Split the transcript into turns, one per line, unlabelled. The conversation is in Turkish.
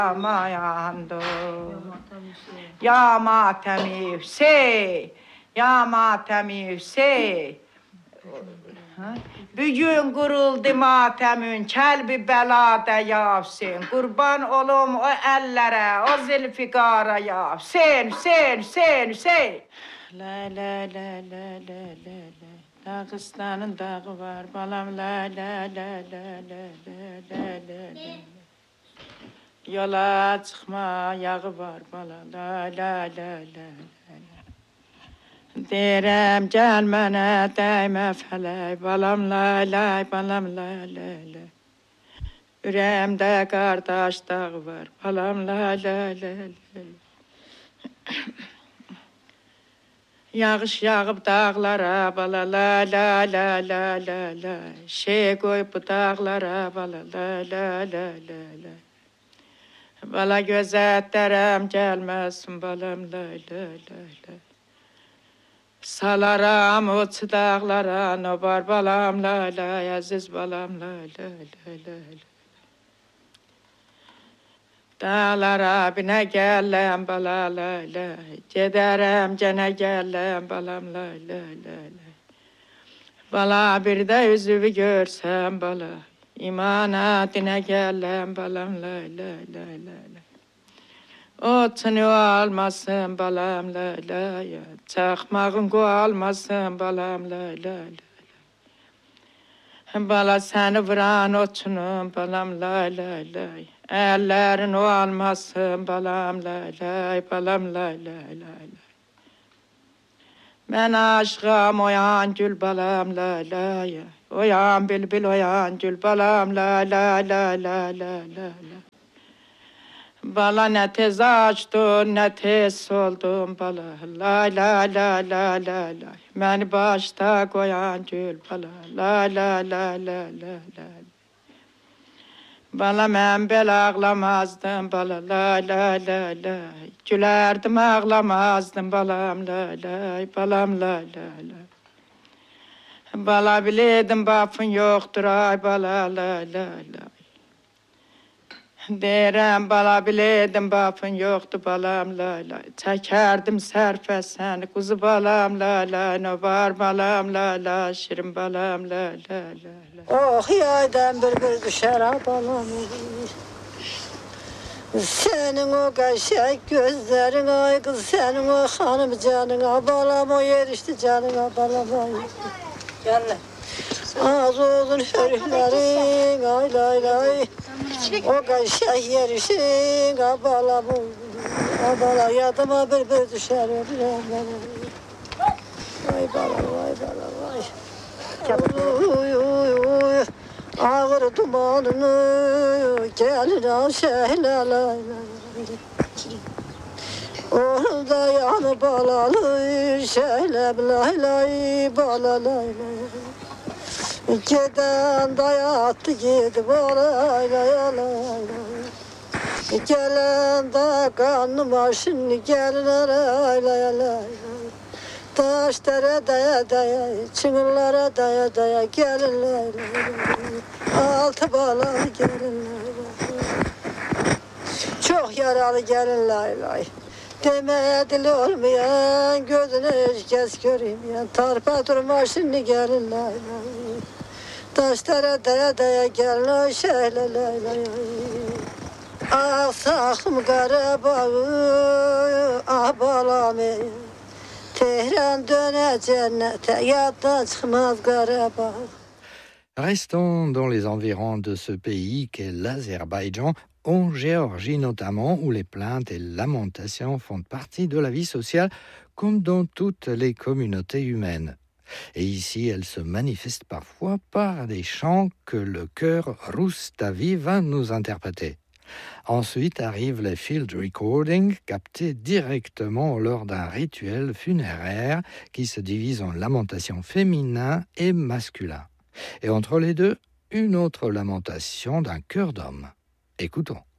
Yağmayandı. Ya matemi Hüseyin, ya matemi Hüseyin. Bugün quruldu matəmin, kəlbi bəlada ya Hüseyin. Qurban olum o əllərə, o zülfiqara ya Hüseyin, Hüseyin, Hüseyin, Hüseyin. La la la la la la la. Dağıstanın dağı var balam, la la la la la la la la. Yola çıxma yağı var balam, la la la la la. Deyirəm gəl mənə dəymə fələk, balam lay lay, balam lay lay lay. Ürəyimdə qardaş dağı var, balam lay lay lay lay. Yağış yağıb dağlara, bala lay lay lay lay lay lay. Şey qoyub bu dağlara, bala lay lay lay lay lay. Bala gözətlərəm gəlməsin, balam lay lay lay lay. Salaram o dağlara, no var balam lay lay, əziz balam lay lay lay lay. Dağlara binə gələm bala lay lay, gedərəm genə gələm balam lay lay lay lay. Bala bir də üzüvü görsəm bala, imana dinə gələm balam lay lay lay lay lay. Otunu almasın balam lay lay, çaxmağın qoyalmasın balam lay lay lay. Bala səni vuran otunum balam lay lay lay, əllərin o almasın balam lay lay, balam lay lay lay lay. Mən aşığam oyan gül balam lay lay, oyan bülbül oyan gül balam lay lay lay lay lay lay. Bala nə tez açdın, nə tez soldun bala, lay lay lay lay lay lay. Məni başda qoyan gül bala, lay lay lay lay lay lay. Bala mən belə ağlamazdım bala, lay lay lay lay. Gülərdim ağlamazdım balam, lay lay, balam lay lay lay. Bala bilirdim bafın yoxdur ay bala, lay lay lay. Deyirəm bala bilirdim bafın yoxdur balam lay lay. Çəkərdim sərfə səni quzu balam lay lay. Ne var balam lay lay, şirin balam lay lay lay.
Oh yaydan bir düşər balam. Senin o qəşəng gözlərin ay qız, senin o xanım canın balam, o yerişdi canın balam ay. Gəl. Az olsun hörüklərin ay lay lay. O qəşəng yerişin balam, bala yadıma bir düşər. Ay balam, ay balam, ay. Uy uy uy, ağır dumanını gəlin şəhlə lay lay. Orada yanı balalı şəhlə lay lay, bala lay lay. Gedən dayatdı gedib lay lay lay. Gələn də qanlı maşını gəlin lay lay lay. Taşlara daya daya, çınırlara daya daya gelin lay lay. Altı balalı gelin lay lay. Çok yaralı gelin lay lay. Demeye dili olmayan, gözünü hiç kez görmeyen, tarpa durma şimdi gelin lay lay. Taşlara daya daya gelin lay şehle lay lay. Ah saklım Qarabağı, ah balamı.
Restons dans les environs de ce pays qu'est l'Azerbaïdjan, en Géorgie notamment, où les plaintes et lamentations font partie de la vie sociale, comme dans toutes les communautés humaines. Et ici, elles se manifestent parfois par des chants que le chœur Roustavi va nous interpréter. Ensuite arrivent les field recordings captés directement lors d'un rituel funéraire qui se divise en lamentation féminin et masculin. Et entre les deux, une autre lamentation d'un chœur d'homme. Écoutons.